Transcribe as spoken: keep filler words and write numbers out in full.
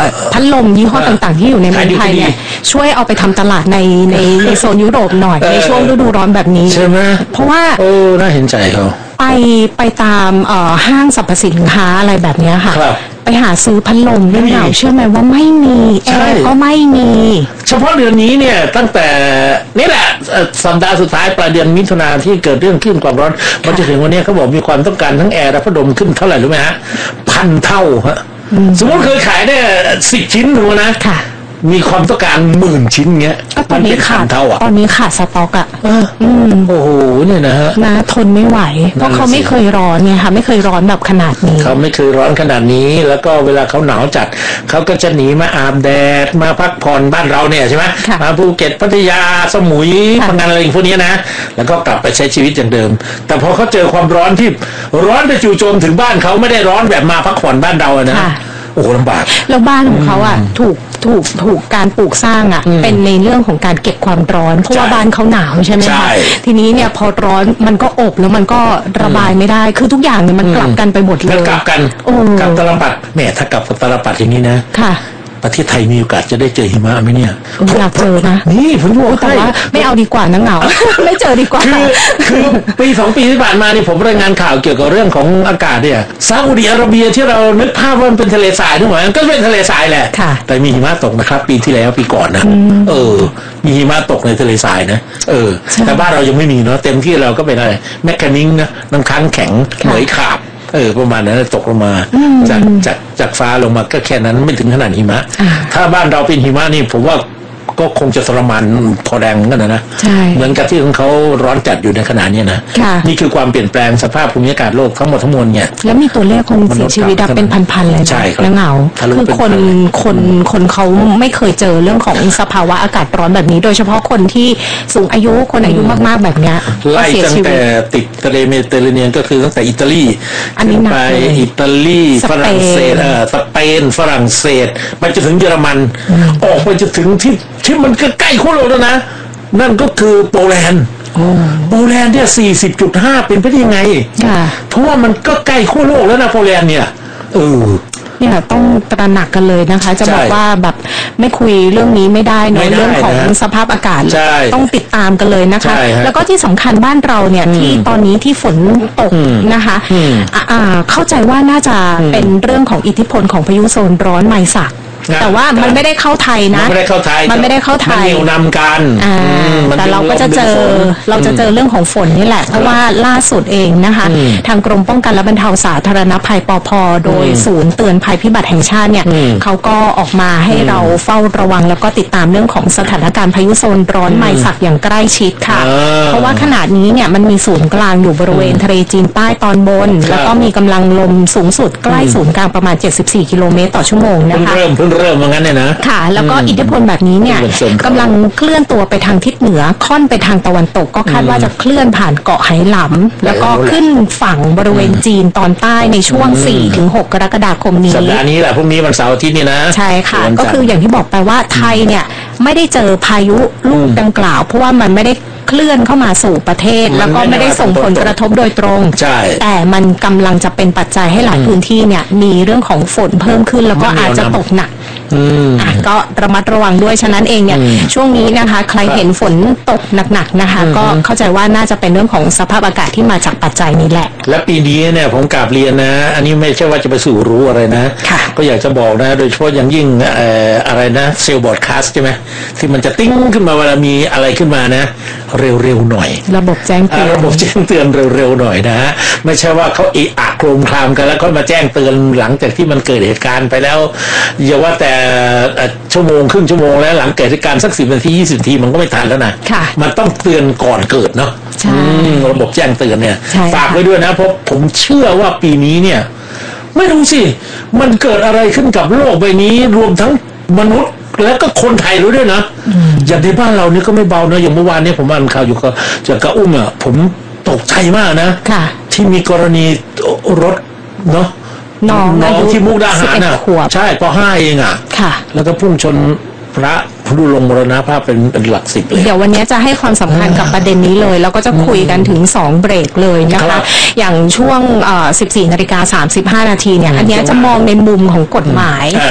พัดลมยี่ห้อต่างๆที่อยู่ในเมืองไทยเนี่ยช่วยเอาไปทำตลาดในในในโซนยุโรปหน่อยในช่วงฤดูร้อนแบบนี้ใช่ไหมเพราะว่าโอ้น่าเห็นใจเขาไปไปตามห้างสรรพสินค้าอะไรแบบนี้ค่ะไปหาซื้อพัดลมไม่เหงาเชื่อไหมว่าไม่มีแอร์ก็ไม่มีเฉพาะเดือนนี้เนี่ยตั้งแต่นี่แหละสัปดาห์สุดท้ายปลายเดือนมิถุนาที่เกิดเรื่องคลื่นความร้อนมันจะถึงวันนี้เขาบอกมีความต้องการทั้งแอร์และพัดลมขึ้นเท่าไหร่รู้ไหมฮะพันเท่าฮะสมมติเคยขายได้สิบชิ้นถูกนะมีความต้องการหมื่นชิ้นเงี้ยก็ตอนนี้ขาดเท่าอ่ะตอนนี้ขาดสต็อกอ่ะอืมโอ้โหเนี่ยนะฮะนะทนไม่ไหวเพราะเขาไม่เคยร้อนไงค่ะไม่เคยร้อนแบบขนาดนี้เขาไม่เคยร้อนขนาดนี้แล้วก็เวลาเขาหนาวจัดเขาก็จะหนีมาอาบแดดมาพักผ่อนบ้านเราเนี่ยใช่ไหมมาภูเก็ตพัทยาสมุยพังงานอะไรอย่างพวกนี้นะแล้วก็กลับไปใช้ชีวิตอย่างเดิมแต่พอเขาเจอความร้อนที่ร้อนไปจู่โจมถึงบ้านเขาไม่ได้ร้อนแบบมาพักผ่อนบ้านเราอะนะโอ้โหลำบากแล้วบ้านของเขาอ่ะถูกถูกถูกการปลูกสร้างอ่ะเป็นในเรื่องของการเก็บความร้อนเพราะว่าบ้านเขาหนาวใช่ไหมคะทีนี้เนี่ยพอร้อนมันก็อบแล้วมันก็ระบายไม่ได้คือทุกอย่างเนี่ยมันกลับกันไปหมดเลยกลับกันกลับตลปัดแม่ถ้ากลับตลปัดอย่างนี้นะค่ะประเทศไทยมีโอกาสจะได้เจอหิมะไหมเนี่ยอยากเจอนะนี่ผมบอกแต่ว่าไม่เอาดีกว่านะเหงาไม่เจอดีกว่าคือคือปีสองปีที่ผ่านมานี่ผมรายงานข่าวเกี่ยวกับเรื่องของอากาศเนี่ยซาอุดิอาระเบียที่เรานึกภาพว่ามันเป็นทะเลทรายทุกอย่างก็เป็นทะเลทรายแหละแต่มีหิมะตกนะครับปีที่แล้วปีก่อนนะเออมีหิมะตกในทะเลทรายนะเออแต่บ้านเรายังไม่มีเนาะเต็มที่เราก็เป็นอะไรแมคคานิงนะน้ำค้างแข็งเหมยขาบเออประมาณนั้นตกลงมาจากจากจากฟ้าลงมาก็แค่นั้นไม่ถึงขนาดหิมะถ้าบ้านเราเป็นหิมะนี่ผมว่าก็คงจะทรมานพอแรงกันนะนะเหมือนกับที่ของเขาร้อนจัดอยู่ในขณะนี้นะนี่คือความเปลี่ยนแปลงสภาพภูมิอากาศโลกทั้งหมดทั้งมวลเนี่ยแล้วมีตัวเลขคนเสียชีวิตเป็นพันๆเลยนะเหงาคือคนคนคนเขาไม่เคยเจอเรื่องของสภาวะอากาศร้อนแบบนี้โดยเฉพาะคนที่สูงอายุคนอายุมากๆแบบนี้ไล่ตั้งแต่ติดทะเลเมดิเตอร์เรเนียนก็คือตั้งแต่อิตาลีไปอิตาลีฝรั่งเศสเออสเปนฝรั่งเศสไปจนถึงเยอรมันออกไปจนถึงที่ที่มันก็ใกล้ขั้วโลกแล้วนะนั่นก็คือโปแลนด์โปแลนด์เนี่ย สี่สิบจุดห้า เป็นไปได้ยังไงเพราะว่ามันก็ใกล้ขั้วโลกแล้วนะโปแลนด์เนี่ยเออเนี่ยต้องตระหนักกันเลยนะคะจะบอกว่าแบบไม่คุยเรื่องนี้ไม่ได้เนอะเรื่องของสภาพอากาศต้องติดตามกันเลยนะคะแล้วก็ที่สำคัญบ้านเราเนี่ยที่ตอนนี้ที่ฝนตกนะคะเข้าใจว่าน่าจะเป็นเรื่องของอิทธิพลของพายุโซนร้อนไมซักแต่ว่ามันไม่ได้เข้าไทยนะมันไม่ได้เข้าไทยมันไม่ได้เข้าไทยมันเหนี่ยวนำกันแต่เราก็จะเจอเราจะเจอเรื่องของฝนนี่แหละเพราะว่าล่าสุดเองนะคะทางกรมป้องกันและบรรเทาสาธารณภัยปภ.โดยศูนย์เตือนภัยพิบัติแห่งชาติเนี่ยเขาก็ออกมาให้เราเฝ้าระวังแล้วก็ติดตามเรื่องของสถานการณ์พายุโซนร้อนไมซักอย่างใกล้ชิดค่ะเพราะว่าขนาดนี้เนี่ยมันมีศูนย์กลางอยู่บริเวณทะเลจีนใต้ตอนบนแล้วก็มีกำลังลมสูงสุดใกล้ศูนย์กลางประมาณเจ็ดสิบสี่กิโลเมตรต่อชั่วโมงนะคะเริ่มเพิ่งเริ่มว่างั้นเนี่ยนะค่ะแล้วก็อิทธิพลแบบนี้เนี่ยกำลังเคลื่อนตัวไปทางทิศเหนือค่อนไปทางตะวันตกก็คาดว่าจะเคลื่อนผ่านเกาะไหหลำแล้วก็ขึ้นฝั่งบริเวณจีนตอนใต้ในช่วง สี่ถึงหก กรกฎาคมนี้สัปดาห์นี้แหละพรุ่งนี้วันเสาร์อาทิตย์นี่นะใช่ค่ะก็คืออย่างที่บอกไปว่าไทยเนี่ยไม่ได้เจอพายุลูกดังกล่าวเพราะว่ามันไม่ได้เคลื่อนเข้ามาสู่ประเทศแล้วก็ไม่ได้ส่งผลกระทบโดยตรงแต่มันกำลังจะเป็นปัจจัยให้หลายพื้นที่เนี่ยมีเรื่องของฝนเพิ่มขึ้นแล้วก็อาจจะตกหนักอ่ะก็ระมัดระวังด้วยฉะนั้นเองเนี่ยช่วงนี้นะคะใครเห็นฝนตกหนักๆนะคะก็เข้าใจว่าน่าจะเป็นเรื่องของสภาพอากาศที่มาจากปัจจัยนี้แหละและปีนี้เนี่ยผมกราบเรียนนะอันนี้ไม่ใช่ว่าจะไปสู่รู้อะไรนะก็อยากจะบอกนะโดยเฉพาะอย่างยิ่งเอ่ออะไรนะเซลล์บอร์ดคาสใช่ไหมที่มันจะติ้งขึ้นมาเวลามีอะไรขึ้นมานะเร็วๆหน่อยระบบแจ้งเตือนระบบแจ้งเตือนเร็วๆหน่อยนะฮะไม่ใช่ว่าเขาเอะอะโครมครามกันแล้วก็มาแจ้งเตือนหลังจากที่มันเกิดเหตุการณ์ไปแล้วอย่าว่าแต่ชั่วโมงครึ่งชั่วโมงแล้วหลังเกิดเหตุการณ์สักสิบนาทียี่สิบนาทีมันก็ไม่ทันแล้วนะมันต้องเตือนก่อนเกิดเนาะระบบแจ้งเตือนเนี่ยฝากไว้ด้วยนะเพราะผมเชื่อว่าปีนี้เนี่ยไม่รู้สิมันเกิดอะไรขึ้นกับโลกใบนี้รวมทั้งมนุษย์แล้วก็คนไทยรู้ด้วยนะอย่างในบ้านเรานี่ก็ไม่เบานะอย่างเมื่อวานนี้ผมอ่านข่าวอยู่กับจากกระอุ้มอ่ะผมตกใจมากนะที่มีกรณีรถเนาะน้องน้องที่มุกดาหารน่ะใช่ป.ห้าเองอ่ะแล้วก็พุ่งชนพระผู้ลงมรณภาพเป็นเป็นหลักสิบเลยเดี๋ยววันนี้จะให้ความสำคัญกับประเด็นนี้เลยแล้วก็จะคุยกันถึงสองเบรกเลยนะคะอย่างช่วง สิบสี่นาฬิกาสามสิบห้านาทีเนี่ยอันนี้จะมองในมุมของกฎหมาย